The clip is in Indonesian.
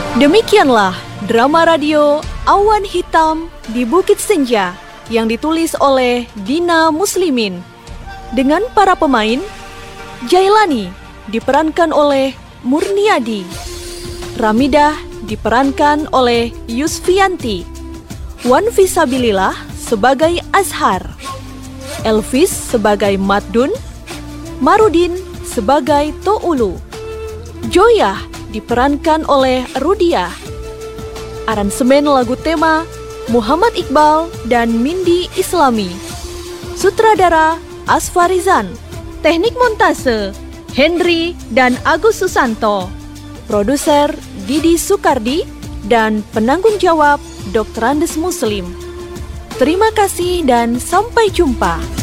Demikianlah drama radio Awan Hitam di Bukit Senja yang ditulis oleh Dina Muslimin dengan para pemain Jailani diperankan oleh Murniadi, Ramidah diperankan oleh Yusfianti, Wan Fisabilillah sebagai Azhar, Elvis sebagai Maddun, Marudin sebagai Toulu, Joyah diperankan oleh Rudiah. Aransemen lagu tema Muhammad Iqbal dan Mindi Islami. Sutradara Asfarizan. Teknik montase Henry dan Agus Susanto. Produser Didi Sukardi dan penanggung jawab Dr. Andes Muslim. Terima kasih dan sampai jumpa.